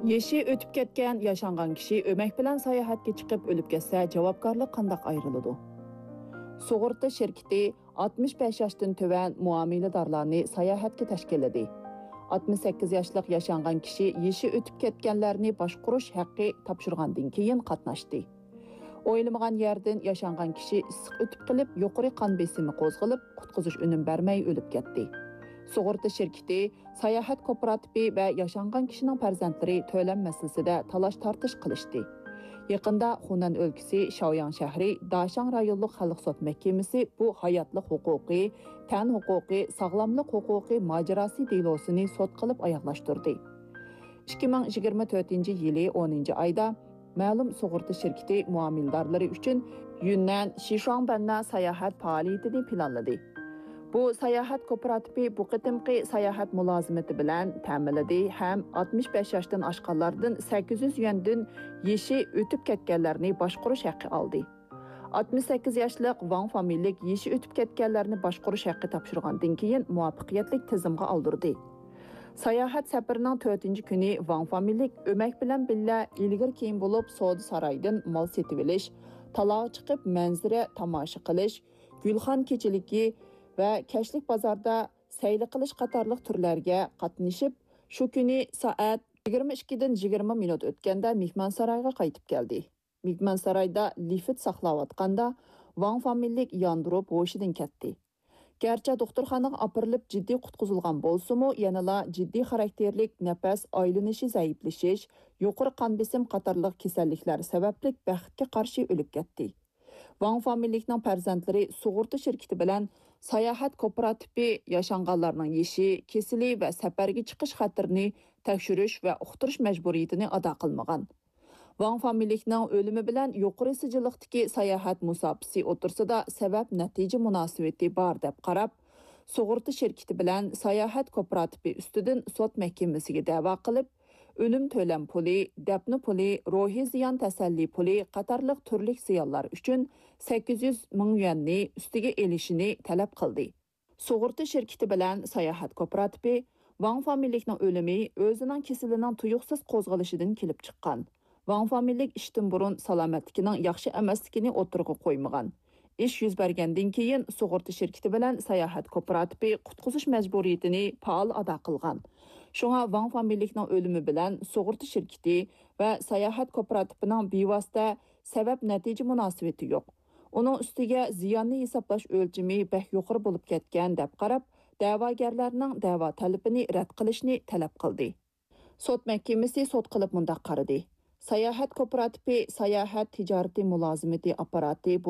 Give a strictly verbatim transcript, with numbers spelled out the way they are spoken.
Yeşi ötüp ketken yaşangan kişi ömek bilen sayahatga chiqib ölüp ketsa javobgarlik qandaq ayrılıdı? Sug'urta şirketi altmış beş yaşdan töven muamiladorlarni sayahatga tashkilladi. altmış sekiz yaşlıq yaşangan kişi yeşi ötüp ketkenlerini başquruş haqqı topshirgandan keyin qatnashdi. O'ylamagan yerdan yaşangan kişi issiq ötüp qilib, yuqori qon besimi qo'zg'alib, qutqizish unum bermay ölüp ketdi. Sug'urta şirketi, sayahat kooperativi va yaşangan kişinin farzandlari to'lam masalasida talash tartish qilishdi. Yaqında Hunan o'lkasi Shaoyang shahri Dashang rayonlik xalq sud mahkamasi bu hayotlik huquqi, tan huquqi, sog'lomlik huquqi mojarosi delosini sud qilib oyoqlashtirdi. ikki ming yigirma to'rtinchi yili o'ninchi oyda ma'lum sug'urta şirketi muamildorlari uchun Yunnan Shishuangbanna sayohat faoliyatini planladi. Bu sayohat kooperativi bu qitimqi sayohat mulozimati bilan ta'minladi ham altmış beş yoshdan oshganlardan sakkiz yuz yuandan yeshi o'tib ketganlarni boshqarish haqqi oldi. altmış sekiz yoshlik Wang familiyalik yeshi o'tib ketganlarni boshqarish haqqi topshirgandan keyin muvaffaqiyatli tizimga oldirdi. Sayohat safarining to'rtinchi kuni Wang familiyalik o'mak bilan billa ilgir keyin bo'lib savdo saroyidan mol setib olish, taloq chiqib manzara tomosha qilish, gulxon kechiligi va kashlik bozorda sayli qilish qatorliq turlarga qatnashib, shu kuni soat yigirma ikkidan yigirma minut o'tganda mehmonsaroyga qaytib keldi. Mehmonsaroyda lift saqlayotganda Wang familiyalik yondirib hoshidan ketdi. Gerçi doktorxonaga opirilib jiddiy qutqizilgan bo'lsa-mu, yanala jiddiy xarakterlik nafas aylanishi zaiflashish, yuqori qon besim qatorliq kasalliklar sababli baxtga qarshi o'lib ketdi. Wang familiyalikning farzandlari sug'urta shirkati bilan sayohat kooperativi yaşanganlarning yeshi, kesili va safarga chiqish xatirini tekshirish va uqtirish majburiyatini ado qilmagan. Wang familiyalikning o'limi bilan yuqori sijilliqdagi sayohat musofasi o'tirsida sabab natija munosabati bor deb qarab, sug'urta shirkati bilan sayohat kooperativi ustidan sud mahkamasiga da'vo qilib, o'lim to'lam puli, dafn puli, ruhiy ziyon tasalli puli qatorliq turli ziyonlar uchun sakkiz yuz ming yuanni ustiga elishini talab qildi. Sug'urta shirkati bilan sayohat kooperativi Wang familiyalikning o'limi o'zining kasalining tuyuqsiz qo'zg'alishidan kelib chiqqan. Wang familiyalik ishdan burun salomatligining yaxshi emasligini o'tirg'i qo'ymagan. Ish yuz bergandan keyin sug'urta shirkati bilan sayohat kooperativi qutqizish majburiyatini faol ado qilgan. Shunga Wang familiyalikning o'limi bilan sug'urta shirkati va sayohat kooperativining bevosita sabab natija munosabati yo'q. Uning ustiga ziyonni hisoblash o'lchami beh yuqori bo'lib ketgan deb qarab, da'vogarlarning da'vo talabini rad qilishni talab qildi. Sud mahkamasi sud qilib mundaq qaradi. Sayohat kooperativi sayohat tijoriy mulozimati apparati